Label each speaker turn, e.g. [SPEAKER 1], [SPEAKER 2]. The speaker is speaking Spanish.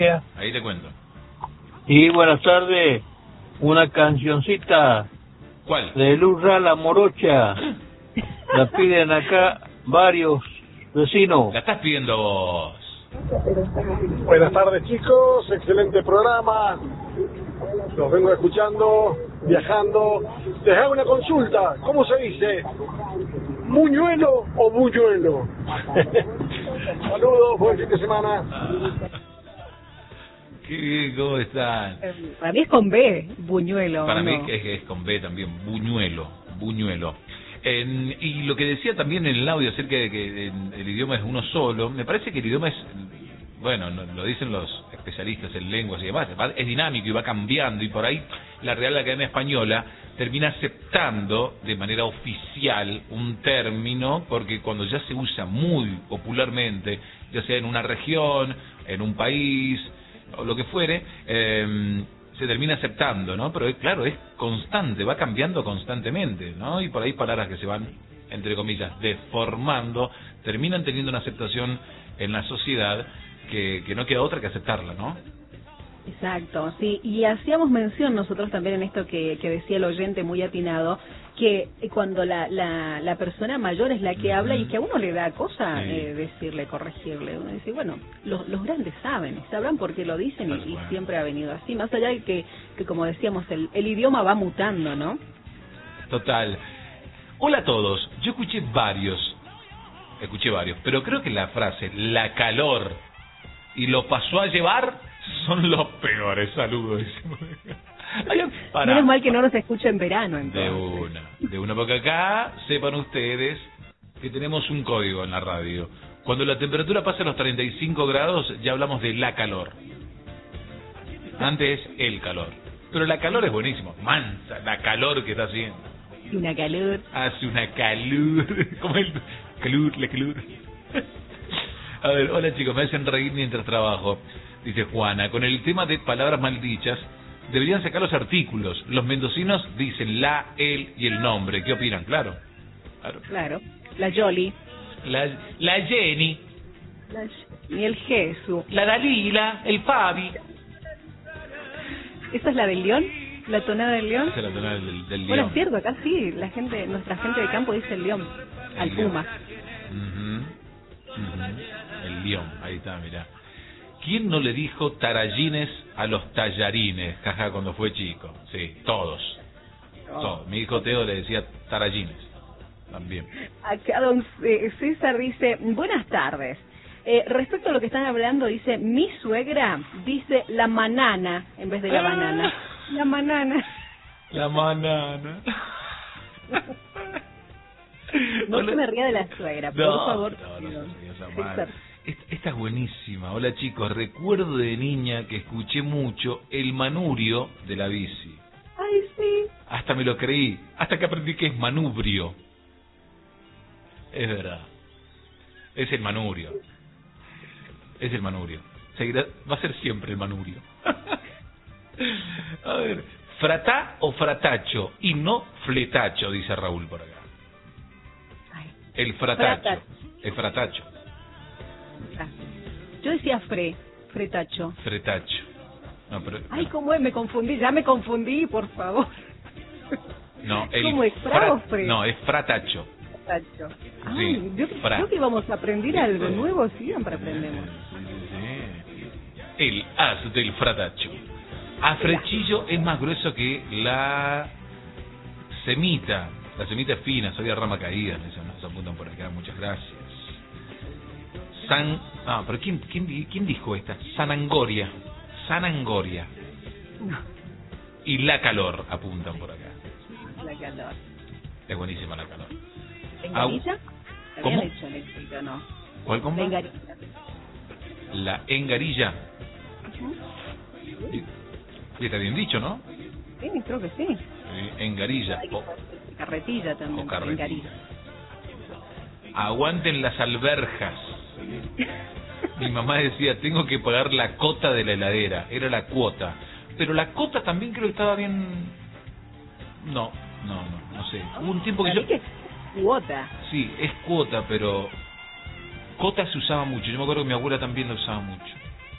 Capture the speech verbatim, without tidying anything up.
[SPEAKER 1] Ahí te cuento.
[SPEAKER 2] Y buenas tardes, una cancioncita.
[SPEAKER 1] ¿Cuál?
[SPEAKER 2] De Lurra La Morocha. La piden acá varios vecinos.
[SPEAKER 1] La estás pidiendo vos.
[SPEAKER 3] Buenas tardes, chicos, excelente programa. Los vengo escuchando, viajando. Les hago una consulta. ¿Cómo se dice? ¿Muñuelo o buñuelo? Saludos, buen fin de semana.
[SPEAKER 1] Qué bien, ¿cómo están?
[SPEAKER 4] Para mí es con B, buñuelo.
[SPEAKER 1] Para
[SPEAKER 4] no.
[SPEAKER 1] mí es, es con B también, buñuelo, buñuelo. En, y lo que decía también en el audio acerca de que en, el idioma es uno solo, me parece que el idioma es, bueno, no, lo dicen los especialistas en lenguas y demás, es dinámico y va cambiando, y por ahí la Real Academia Española termina aceptando de manera oficial un término, porque cuando ya se usa muy popularmente, ya sea en una región, en un país, o lo que fuere, eh, se termina aceptando, ¿no? Pero claro, es constante, va cambiando constantemente, ¿no? Y por ahí palabras que se van, entre comillas, deformando, terminan teniendo una aceptación en la sociedad que, que no queda otra que aceptarla, ¿no?
[SPEAKER 4] Exacto, sí, y hacíamos mención nosotros también en esto que, que decía el oyente muy atinado, que cuando la, la, la persona mayor es la que uh-huh. habla y que a uno le da cosa sí. eh, decirle, corregirle, uno dice, bueno, los, los grandes saben, sabrán por qué lo dicen y, y siempre ha venido así, más allá de que, que como decíamos, el, el idioma va mutando, ¿no?
[SPEAKER 1] Total. Hola a todos, yo escuché varios, escuché varios, pero creo que la frase, la calor, y lo pasó a llevar, son los peores. Saludos.
[SPEAKER 4] Menos mal que no nos escucha en verano, entonces.
[SPEAKER 1] De una, de una, porque acá sepan ustedes que tenemos un código en la radio. Cuando la temperatura pasa a los treinta y cinco grados, ya hablamos de la calor. Antes el calor. Pero la calor es buenísimo. Mansa, la calor que está haciendo.
[SPEAKER 4] Una calor.
[SPEAKER 1] Hace una calor. Como el calor, la calor. A ver, hola chicos, me hacen reír mientras trabajo. Dice Juana, con el tema de palabras maldichas, deberían sacar los artículos. Los mendocinos dicen la, el y el nombre. ¿Qué opinan? Claro.
[SPEAKER 4] Claro. claro. La Yoli.
[SPEAKER 1] La, la Jenny.
[SPEAKER 4] La, y el Jesús.
[SPEAKER 1] La Dalila, el Fabi.
[SPEAKER 4] ¿Esa es la del león? ¿La tonada del león?
[SPEAKER 1] Esa es la tonada del, del león.
[SPEAKER 4] Bueno, es cierto, acá sí, la gente, nuestra gente de campo dice el león.
[SPEAKER 1] El
[SPEAKER 4] al
[SPEAKER 1] león.
[SPEAKER 4] Puma.
[SPEAKER 1] Uh-huh. Uh-huh. El león, ahí está, mirá. ¿Quién no le dijo tarallines a los tallarines? Jaja, cuando fue chico. Sí, todos. Oh. todos. Mi hijo Teo le decía tarallines. También.
[SPEAKER 4] Acá don César dice, buenas tardes. Eh, respecto a lo que están hablando, dice, mi suegra dice la manana en vez de la ah. banana. La manana.
[SPEAKER 1] La manana.
[SPEAKER 4] No Hola. Se me ría de la suegra, por
[SPEAKER 1] no,
[SPEAKER 4] favor.
[SPEAKER 1] No, no, no, no, Esta es buenísima. Hola chicos, recuerdo de niña que escuché mucho el manubrio de la bici.
[SPEAKER 4] Ay, sí.
[SPEAKER 1] Hasta me lo creí, hasta que aprendí que es manubrio. Es verdad. Es el manubrio. Es el manubrio. Seguirá, va a ser siempre el manubrio. A ver, fratá o fratacho y no fletacho, dice Raúl por acá.
[SPEAKER 4] Ay.
[SPEAKER 1] El fratacho.
[SPEAKER 4] Fratacho.
[SPEAKER 1] El fratacho.
[SPEAKER 4] Yo decía fre, fretacho.
[SPEAKER 1] Fretacho. No, pero,
[SPEAKER 4] Ay,
[SPEAKER 1] no.
[SPEAKER 4] ¿cómo es? Me confundí, ya me confundí, por favor.
[SPEAKER 1] No, el
[SPEAKER 4] ¿Cómo es? ¿Fra o fre?
[SPEAKER 1] No, es fratacho.
[SPEAKER 4] Fratacho. Ay,
[SPEAKER 1] Sí,
[SPEAKER 4] yo
[SPEAKER 1] fra.
[SPEAKER 4] creo que vamos a aprender algo nuevo, siempre aprendemos.
[SPEAKER 1] Sí, sí, sí. El as del fratacho. Afrechillo es más grueso que la semita. La semita es fina, soy de rama caída, nos apuntan por acá, muchas gracias. San, ah, pero quién, quién, quién dijo esta? Sanangoria, Sanangoria.
[SPEAKER 4] No.
[SPEAKER 1] Y la calor apuntan por acá.
[SPEAKER 4] La calor.
[SPEAKER 1] Es buenísima la calor.
[SPEAKER 4] ¿Engarilla?
[SPEAKER 1] Ah, ¿cómo?
[SPEAKER 4] Hecho eléctrico, ¿no?
[SPEAKER 1] ¿Cuál compa?
[SPEAKER 4] Engarilla.
[SPEAKER 1] La engarilla.
[SPEAKER 4] Uh-huh.
[SPEAKER 1] Y, y está bien dicho, ¿no?
[SPEAKER 4] Sí, creo que sí.
[SPEAKER 1] Eh, engarilla. O,
[SPEAKER 4] carretilla también.
[SPEAKER 1] O carretilla.
[SPEAKER 4] Engarilla.
[SPEAKER 1] Aguanten las alberjas. Mi mamá decía, tengo que pagar la cota de la heladera. Era la cuota. Pero la cota también creo que estaba bien... No, no, no, no sé. Hubo un tiempo que yo...
[SPEAKER 4] que es cuota.
[SPEAKER 1] Sí, es cuota, pero... Cota se usaba mucho. Yo me acuerdo que mi abuela también lo usaba mucho.